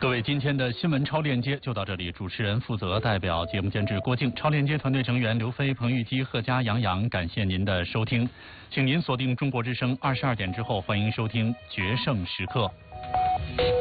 各位，今天的新闻超链接就到这里。主持人负责代表节目监制郭靖，超链接团队成员刘飞、彭玉基、贺佳、杨洋，感谢您的收听，请您锁定中国之声22点之后，欢迎收听《决胜时刻》。